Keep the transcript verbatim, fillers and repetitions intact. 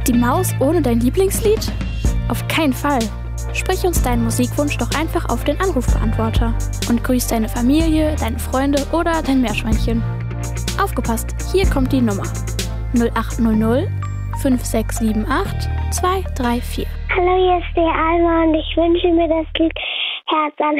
Ist die Maus ohne dein Lieblingslied? Auf keinen Fall. Sprich uns deinen Musikwunsch doch einfach auf den Anrufbeantworter und grüß deine Familie, deine Freunde oder dein Meerschweinchen. Aufgepasst, hier kommt die Nummer null acht null null fünf sechs sieben acht zwei drei vier. Hallo, hier ist die Alma und ich wünsche mir das Lied Herz an